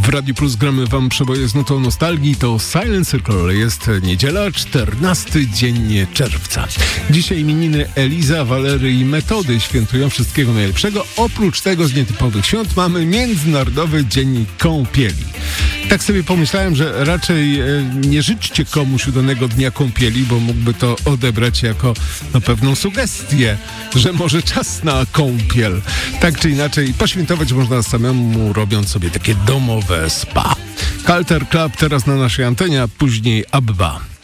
W Radiu Plus gramy wam przeboje z nutą nostalgii. To Silent Circle. Jest niedziela, 14 dzień czerwca. Dzisiaj imieniny Eliza, Walery i Metody świętują wszystkiego najlepszego. Oprócz tego z nietypowych świąt mamy Międzynarodowy Dzień Kąpieli. Tak sobie pomyślałem, że raczej nie życzcie komuś udanego dnia kąpieli, bo mógłby to odebrać jako pewną sugestię, że może czas na kąpiel. Tak czy inaczej, poświętować można samemu, robiąc sobie takie domowe spa. Culture Club teraz na naszej antenie, a później Abba.